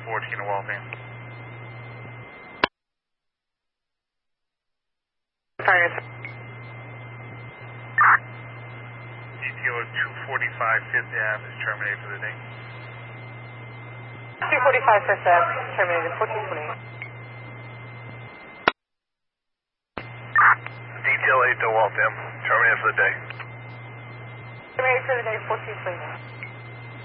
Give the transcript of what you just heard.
14 to Waltham. DTO 245 Fifth Ave is terminated for the day. 245 Fifth Ave, terminated 1428. Detail 8 to Waltham, terminated for the day. Terminated for the day 1429.